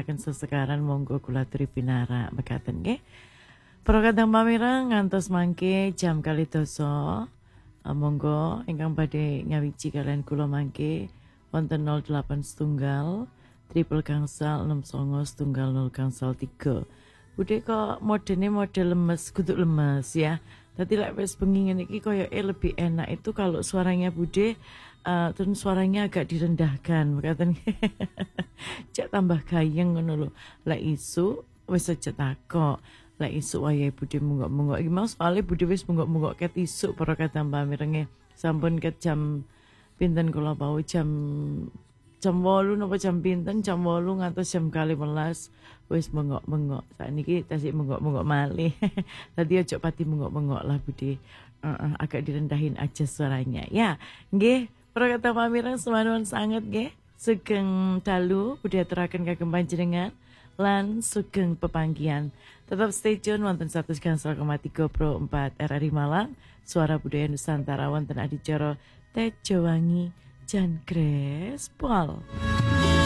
ngrungokaken sesekaran monggo kula aturi pinara mekaten nggih. Para kadang pamireng ngantos mangke jam 2:00 monggo ingkang badhe nyawiji kalian kula mangke wonten 08 setunggal triple gangsal 69 setunggal 0 gangsal 3. Budhe kok model lemes, kudu lemes ya. Tadi lek wis bengi ngene iki koyoke lebih enak itu kalau suaranya Bude terus suaranya agak direndahkan, mekaten. Cek tambah gayeng ngono lho. Lek isu wis cetakok. Lek isu wayahe Bude munggok-munggok iki mau soalnya Bude wis munggok-munggok ket isuk para kadang pamirenge. Sampun ket jam pinten kula bau jam 8 napa jam pinten jam 8 ngantos jam 12 wis mengok-mengok. Sakniki tasik mengok-mengok malih. Tadi ojo pati mengok-mengok lah Budi. Agak direndahin aja suaranya. Ya, nggih, para kata pamireng semanun sanget nggih. Sugeng dalu Budi aturaken kagem panjenengan lan sugeng pepanggihan. Tetap stay tune wonten 101,3 Pro 4 RRI Malang. Suara Budaya Nusantara wonten adicara Tejo Wangi Jan Grespol.